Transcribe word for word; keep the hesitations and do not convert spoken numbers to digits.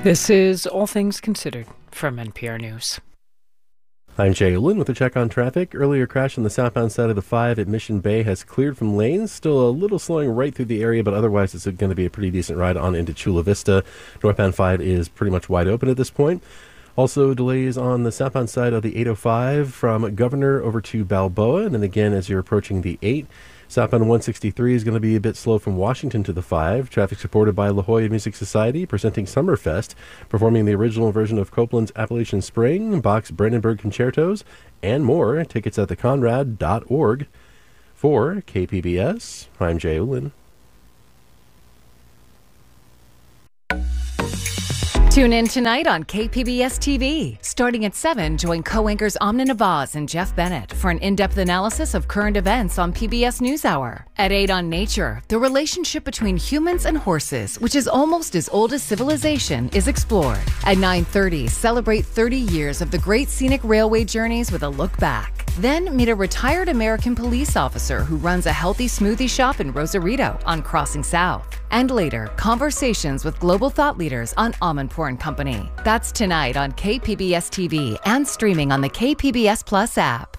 This is All Things Considered from N P R News. I'm Jay Olin with a check on traffic. Earlier crash on the southbound side of the five at Mission Bay has cleared from lanes. Still a little slowing right through the area, but otherwise it's going to be a pretty decent ride on into Chula Vista. Northbound five is pretty much wide open at this point. Also delays on the southbound side of the eight oh five from Governor over to Balboa. And then again, as you're approaching the eight, southbound one sixty-three is going to be a bit slow from Washington to the five. Traffic supported by La Jolla Music Society presenting Summerfest, performing the original version of Copland's Appalachian Spring, Bach's Brandenburg Concertos, and more. Tickets at the conrad dot org. For K P B S, I'm Jay Olin. Tune in tonight on K P B S T V. Starting at seven, join co-anchors Amna Navaz and Jeff Bennett for an in-depth analysis of current events on P B S NewsHour. At eight on Nature, the relationship between humans and horses, which is almost as old as civilization, is explored. At nine thirty, celebrate thirty years of the great scenic railway journeys with a look back. Then meet a retired American police officer who runs a healthy smoothie shop in Rosarito on Crossing South. And later, conversations with global thought leaders on Amanpour and Company. That's tonight on K P B S T V and streaming on the K P B S Plus app.